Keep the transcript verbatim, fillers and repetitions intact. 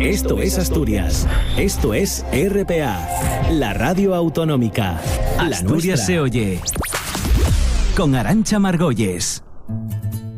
Esto es Asturias. Esto es R P A, la radio autonómica. Asturias se oye. Con Arantxa Margolles.